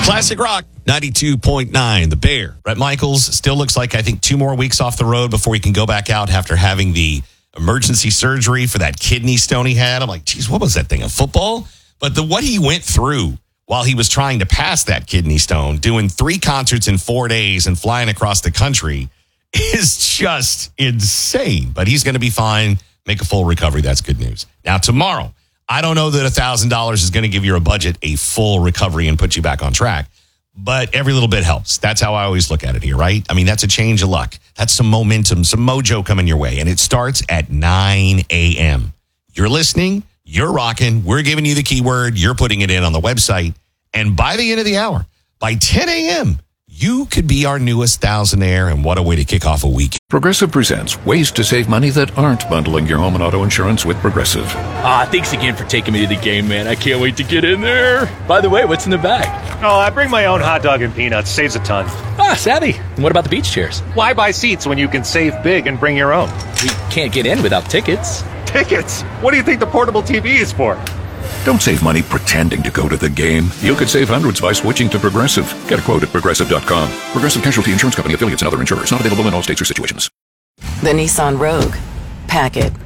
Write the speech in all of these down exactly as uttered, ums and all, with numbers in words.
Classic Rock, ninety-two point nine, The Bear. Bret Michaels still looks like, I think, two more weeks off the road before he can go back out after having the emergency surgery for that kidney stone he had. I'm like, geez, what was that thing, a football? But the what he went through while he was trying to pass that kidney stone, doing three concerts in four days and flying across the country is just insane. But he's going to be fine, make a full recovery. That's good news. Now, tomorrow, I don't know that one thousand dollars is going to give your budget a full recovery and put you back on track, but every little bit helps. That's how I always look at it here, right? I mean, that's a change of luck. That's some momentum, some mojo coming your way, and it starts at nine a.m. You're listening, you're rocking, we're giving you the keyword, you're putting it in on the website, and by the end of the hour, by ten a.m., you could be our newest thousandaire, and what a way to kick off a week. Progressive presents ways to save money that aren't bundling your home and auto insurance with Progressive. Ah, thanks again for taking me to the game, man. I can't wait to get in there. By the way, what's in the bag? Oh, I bring my own hot dog and peanuts. Saves a ton. Ah, savvy. And what about the beach chairs? Why buy seats when you can save big and bring your own? We can't get in without tickets. Tickets? What do you think the portable T V is for? Don't save money pretending to go to the game. You could save hundreds by switching to Progressive. Get a quote at Progressive dot com. Progressive Casualty Insurance Company, affiliates, and other insurers. Not available in all states or situations. The Nissan Rogue. Pack it.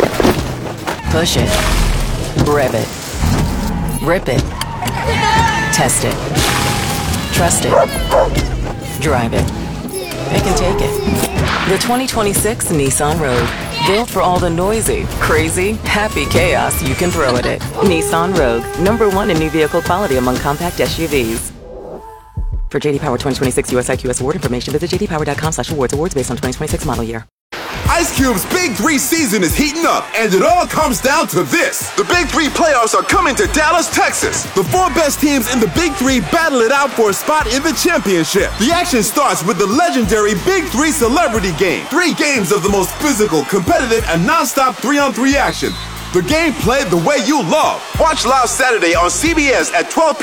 Push it. Rev it. Rip it. Test it. Trust it. Drive it. Pick and take it. The twenty twenty-six Nissan Rogue. Built for all the noisy, crazy, happy chaos you can throw at it. Nissan Rogue, number one in new vehicle quality among compact S U Vs. For J D Power twenty twenty-six U S I Q S award information, visit j d power dot com slash awards. Awards based on twenty twenty-six model year. Ice Cube's Big Three season is heating up, and it all comes down to this. The Big Three playoffs are coming to Dallas, Texas. The four best teams in the Big Three battle it out for a spot in the championship. The action starts with the legendary Big Three Celebrity Game. Three games of the most physical, competitive, and non-stop three-on-three action. The game played the way you love. Watch live Saturday on C B S at twelve p.m.